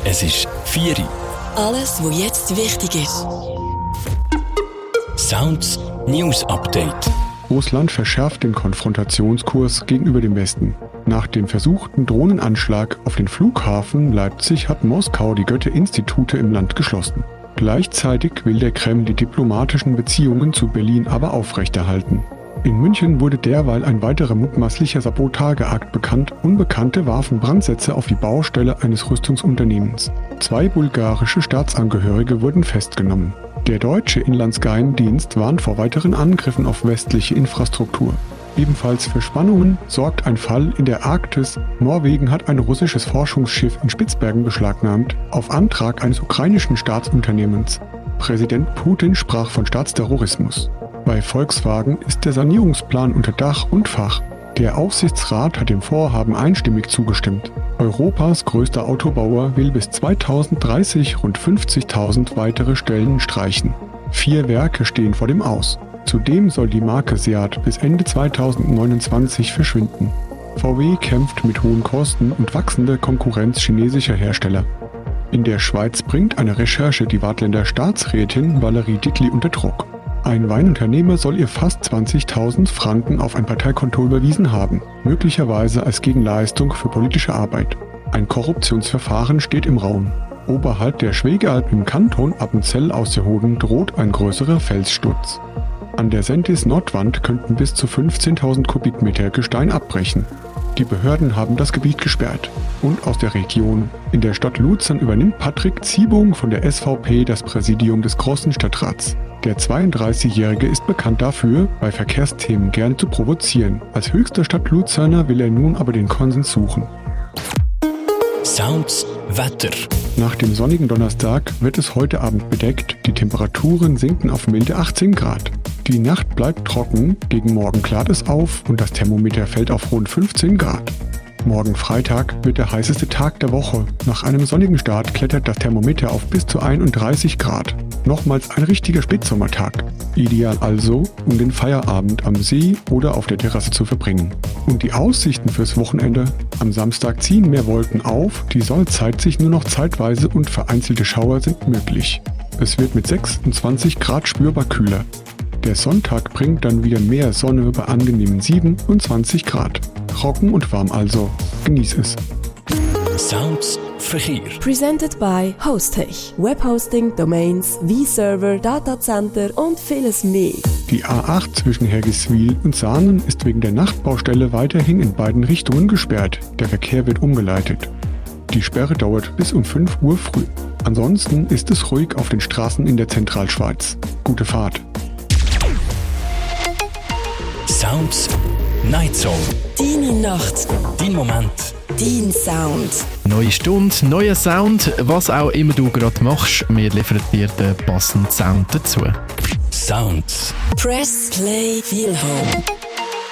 Es ist 4 Uhr. Alles, was jetzt wichtig ist. Sounds News Update. Russland verschärft den Konfrontationskurs gegenüber dem Westen. Nach dem versuchten Drohnenanschlag auf den Flughafen Leipzig hat Moskau die Goethe-Institute im Land geschlossen. Gleichzeitig will der Kreml die diplomatischen Beziehungen zu Berlin aber aufrechterhalten. In München wurde derweil ein weiterer mutmaßlicher Sabotageakt bekannt. Unbekannte warfen Brandsätze auf die Baustelle eines Rüstungsunternehmens. 2 bulgarische Staatsangehörige wurden festgenommen. Der deutsche Inlandsgeheimdienst warnt vor weiteren Angriffen auf westliche Infrastruktur. Ebenfalls für Spannungen sorgt ein Fall in der Arktis. Norwegen hat ein russisches Forschungsschiff in Spitzbergen beschlagnahmt, auf Antrag eines ukrainischen Staatsunternehmens. Präsident Putin sprach von Staatsterrorismus. Bei Volkswagen ist der Sanierungsplan unter Dach und Fach. Der Aufsichtsrat hat dem Vorhaben einstimmig zugestimmt. Europas größter Autobauer will bis 2030 rund 50.000 weitere Stellen streichen. 4 Werke stehen vor dem Aus. Zudem soll die Marke Seat bis Ende 2029 verschwinden. VW kämpft mit hohen Kosten und wachsender Konkurrenz chinesischer Hersteller. In der Schweiz bringt eine Recherche die Waadtländer Staatsrätin Valerie Dittli unter Druck. Ein Weinunternehmer soll ihr fast 20.000 Franken auf ein Parteikonto überwiesen haben, möglicherweise als Gegenleistung für politische Arbeit. Ein Korruptionsverfahren steht im Raum. Oberhalb der Schwegalpen im Kanton Appenzell-Ausserrhoden droht ein größerer Felssturz. An der Sentis-Nordwand könnten bis zu 15.000 Kubikmeter Gestein abbrechen. Die Behörden haben das Gebiet gesperrt. Und aus der Region. In der Stadt Luzern übernimmt Patrick Ziebung von der SVP das Präsidium des Großen Stadtrats. Der 32-Jährige ist bekannt dafür, bei Verkehrsthemen gerne zu provozieren. Als höchster Stadt Luzerner will er nun aber den Konsens suchen. Sounds Wetter. Nach dem sonnigen Donnerstag wird es heute Abend bedeckt. Die Temperaturen sinken auf milde 18 Grad. Die Nacht bleibt trocken, gegen morgen klart es auf und das Thermometer fällt auf rund 15 Grad. Morgen Freitag wird der heißeste Tag der Woche. Nach einem sonnigen Start klettert das Thermometer auf bis zu 31 Grad. Nochmals ein richtiger Spätsommertag. Ideal also, um den Feierabend am See oder auf der Terrasse zu verbringen. Und die Aussichten fürs Wochenende? Am Samstag ziehen mehr Wolken auf, die Sonne zeigt sich nur noch zeitweise und vereinzelte Schauer sind möglich. Es wird mit 26 Grad spürbar kühler. Der Sonntag bringt dann wieder mehr Sonne bei angenehmen 27 Grad. Trocken und warm also. Genieß es. Sounds Verkehr. Presented by Hostech. Webhosting, Domains, V-Server, Datacenter und vieles mehr. Die A8 zwischen Hergiswil und Sahnen ist wegen der Nachtbaustelle weiterhin in beiden Richtungen gesperrt. Der Verkehr wird umgeleitet. Die Sperre dauert bis um 5 Uhr früh. Ansonsten ist es ruhig auf den Straßen in der Zentralschweiz. Gute Fahrt. Sounds Night Zone. Deine Nacht. Dein Moment. Dein Sound. Neue Stunde, neuer Sound, was auch immer du gerade machst, wir liefern dir den passenden Sound dazu. Sounds. Press Play Feel Home.